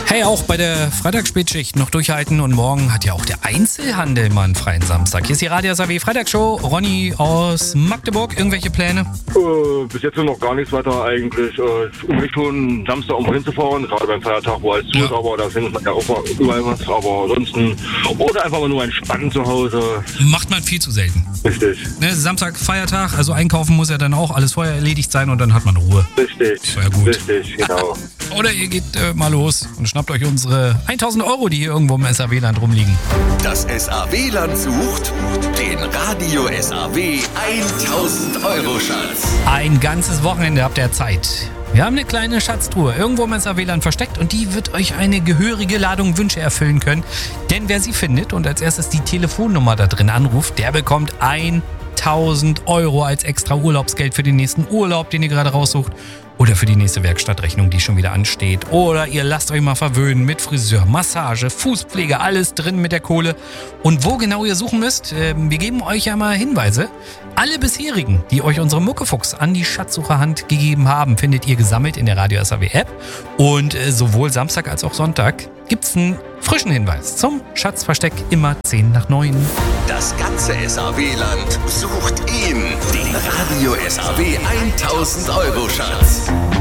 Hey, auch bei der Freitagsspätschicht noch durchhalten und morgen hat ja auch der Einzelhandel mal einen freien Samstag. Hier ist die Radio SAW Freitagsshow. Ronny aus Magdeburg, irgendwelche Pläne? Bis jetzt noch gar nichts weiter eigentlich. Richtung Samstag irgendwo hinzufahren, gerade beim Feiertag, wo alles zu ist, aber da findet man ja auch überall was. Aber ansonsten, oder einfach mal nur entspannen zu Hause. Macht man viel zu selten. Richtig. Ne, Samstag, Feiertag, also einkaufen muss ja dann auch alles vorher erledigt sein und dann hat man Ruhe. Richtig. Das war ja gut. Richtig, genau. Oder ihr geht mal los und schnappt euch unsere 1000 Euro, die hier irgendwo im SAW-Land rumliegen. Das SAW-Land sucht den Radio SAW 1000 Euro Schatz. Ein ganzes Wochenende habt ihr Zeit. Wir haben eine kleine Schatztruhe irgendwo im SAW-Land versteckt und die wird euch eine gehörige Ladung Wünsche erfüllen können. Denn wer sie findet und als erstes die Telefonnummer da drin anruft, der bekommt 1000 Euro als extra Urlaubsgeld für den nächsten Urlaub, den ihr gerade raussucht. Oder für die nächste Werkstattrechnung, die schon wieder ansteht. Oder ihr lasst euch mal verwöhnen mit Friseur, Massage, Fußpflege, alles drin mit der Kohle. Und wo genau ihr suchen müsst, wir geben euch ja mal Hinweise. Alle bisherigen, die euch unsere Muckefuchs an die Schatzsucherhand gegeben haben, findet ihr gesammelt in der Radio SAW App. Und sowohl Samstag als auch Sonntag gibt's einen frischen Hinweis zum Schatzversteck immer 8:50. Das ganze SAW-Land sucht ihn, den Radio SAW 1000 Euro Schatz.